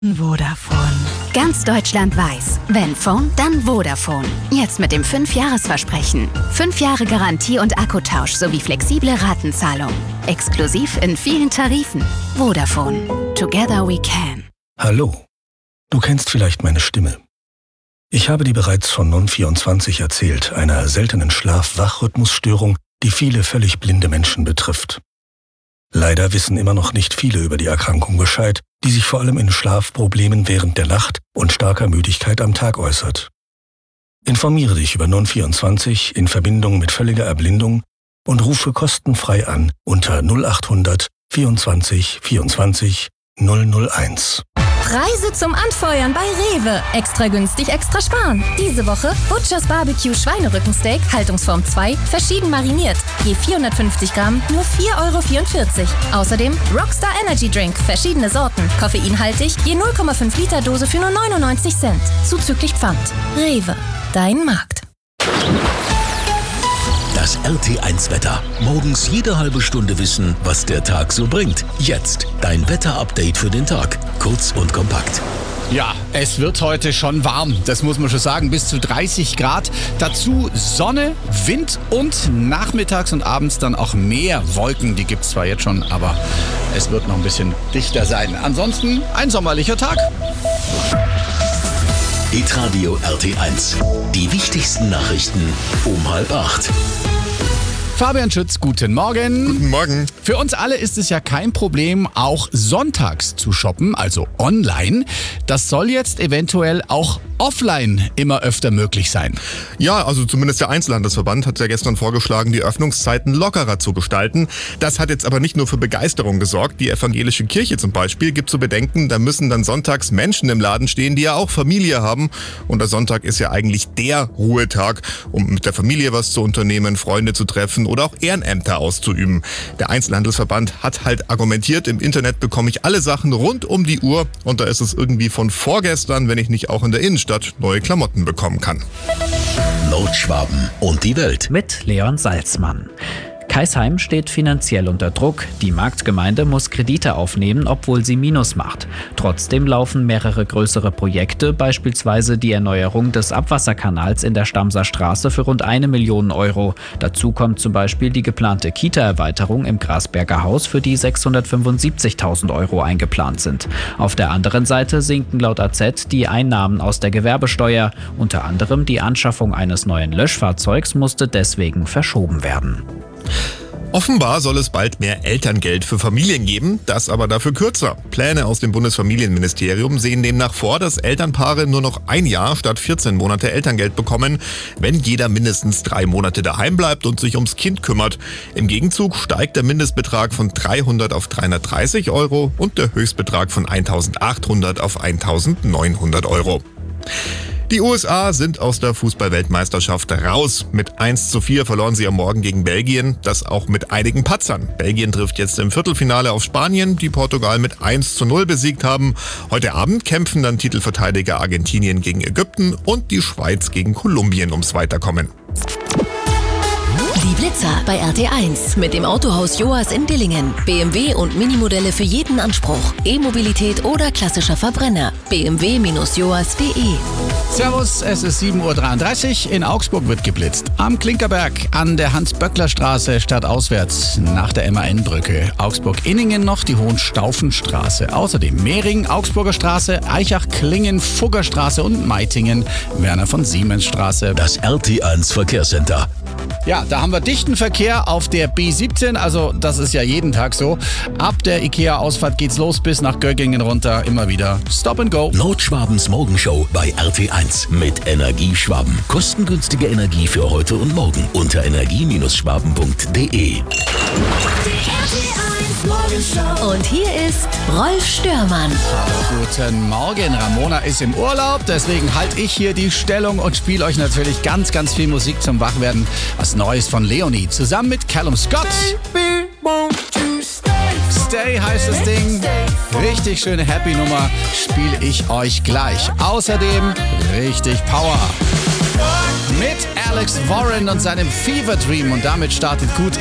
Vodafone. Ganz Deutschland weiß, wenn Phone, dann Vodafone. Jetzt mit dem 5-Jahres-Versprechen. 5 Jahre Garantie und Akkutausch sowie flexible Ratenzahlung. Exklusiv in vielen Tarifen. Vodafone. Together we can. Hallo. Du kennst vielleicht meine Stimme. Ich habe dir bereits von Non24 erzählt, einer seltenen Schlaf-Wach-Rhythmusstörung, die viele völlig blinde Menschen betrifft. Leider wissen immer noch nicht viele über die Erkrankung Bescheid, die sich vor allem in Schlafproblemen während der Nacht und starker Müdigkeit am Tag äußert. Informiere dich über Non24 in Verbindung mit völliger Erblindung und rufe kostenfrei an unter 0800 24 24 001. Preise zum Anfeuern bei Rewe. Extra günstig, extra sparen. Diese Woche Butchers Barbecue Schweinerückensteak, Haltungsform 2, verschieden mariniert. Je 450 Gramm, nur 4,44 €. Außerdem Rockstar Energy Drink, verschiedene Sorten, koffeinhaltig, je 0,5 Liter Dose für nur 99 Cent. Zuzüglich Pfand. Rewe, dein Markt. Das RT1-Wetter. Morgens jede halbe Stunde wissen, was der Tag so bringt. Jetzt dein Wetter-Update für den Tag. Kurz und kompakt. Ja, es wird heute schon warm, das muss man schon sagen, bis zu 30 Grad. Dazu Sonne, Wind und nachmittags und abends dann auch mehr Wolken. Die gibt es zwar jetzt schon, aber es wird noch ein bisschen dichter sein. Ansonsten ein sommerlicher Tag. Hitradio RT1. Die wichtigsten Nachrichten um 7:30. Fabian Schütz, guten Morgen. Guten Morgen. Für uns alle ist es ja kein Problem, auch sonntags zu shoppen, also online. Das soll jetzt eventuell auch offline immer öfter möglich sein. Ja, also zumindest der Einzelhandelsverband hat ja gestern vorgeschlagen, die Öffnungszeiten lockerer zu gestalten. Das hat jetzt aber nicht nur für Begeisterung gesorgt. Die evangelische Kirche zum Beispiel gibt zu bedenken, da müssen dann sonntags Menschen im Laden stehen, die ja auch Familie haben. Und der Sonntag ist ja eigentlich der Ruhetag, um mit der Familie was zu unternehmen, Freunde zu treffen oder auch Ehrenämter auszuüben. Der Einzelhandelsverband hat halt argumentiert, im Internet bekomme ich alle Sachen rund um die Uhr und da ist es irgendwie von vorgestern, wenn ich nicht auch in der Innenstadt neue Klamotten bekommen kann. Nordschwaben und die Welt. Mit Leon Salzmann. Kaisheim steht finanziell unter Druck. Die Marktgemeinde muss Kredite aufnehmen, obwohl sie Minus macht. Trotzdem laufen mehrere größere Projekte, beispielsweise die Erneuerung des Abwasserkanals in der Stamser Straße für rund 1 Million €. Dazu kommt zum Beispiel die geplante Kita-Erweiterung im Grasberger Haus, für die 675.000 € eingeplant sind. Auf der anderen Seite sinken laut AZ die Einnahmen aus der Gewerbesteuer. Unter anderem die Anschaffung eines neuen Löschfahrzeugs musste deswegen verschoben werden. Offenbar soll es bald mehr Elterngeld für Familien geben, das aber dafür kürzer. Pläne aus dem Bundesfamilienministerium sehen demnach vor, dass Elternpaare nur noch 1 Jahr statt 14 Monate Elterngeld bekommen, wenn jeder mindestens 3 Monate daheim bleibt und sich ums Kind kümmert. Im Gegenzug steigt der Mindestbetrag von 300 auf 330 € und der Höchstbetrag von 1.800 auf 1.900 €. Die USA sind aus der Fußball-Weltmeisterschaft raus. Mit 1:4 verloren sie am Morgen gegen Belgien, das auch mit einigen Patzern. Belgien trifft jetzt im Viertelfinale auf Spanien, die Portugal mit 1:0 besiegt haben. Heute Abend kämpfen dann Titelverteidiger Argentinien gegen Ägypten und die Schweiz gegen Kolumbien ums Weiterkommen. Die Blitzer bei RT1 mit dem Autohaus Joas in Dillingen. BMW und Minimodelle für jeden Anspruch. E-Mobilität oder klassischer Verbrenner. bmw-joas.de. Servus, es ist 7:33 Uhr. In Augsburg wird geblitzt. Am Klinkerberg, an der Hans-Böckler-Straße stadtauswärts nach der MAN-Brücke. Augsburg-Inningen noch die Hohenstaufenstraße. Außerdem Mehring, Augsburger Straße, Eichach-Klingen, Fuggerstraße und Meitingen, Werner von Siemens Straße. Das RT1 Verkehrscenter. Ja, da haben wir dichten Verkehr auf der B17, also das ist ja jeden Tag so. Ab der IKEA-Ausfahrt geht's los bis nach Göggingen runter, immer wieder Stop and Go. Nordschwabens Morgenshow bei RT1 mit Energieschwaben. Kostengünstige Energie für heute und morgen unter energie-schwaben.de. Und hier ist Rolf Störmann. Guten Morgen, Ramona ist im Urlaub, deswegen halte ich hier die Stellung und spiele euch natürlich ganz, ganz viel Musik zum Wachwerden. Was Neues von Leonie, zusammen mit Callum Scott. Baby, won't you stay heißt das Ding. Richtig schöne Happy-Nummer spiele ich euch gleich. Außerdem richtig Power. Mit Alex Warren und seinem Fever Dream und damit startet gut